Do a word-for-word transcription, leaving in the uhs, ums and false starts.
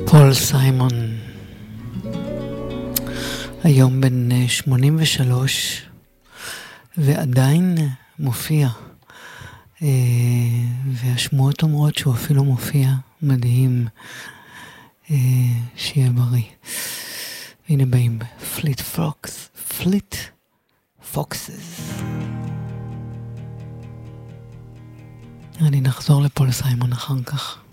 פול סיימון היום בן שמונים ושלוש ועדיין מופיע, והשמועות אומרות שהוא אפילו מופיע. מדהים. שיהיה בריא. הנה באים פליט פוקס, פליט פוקסס. אני נחזור לפול סיימון אחר כך.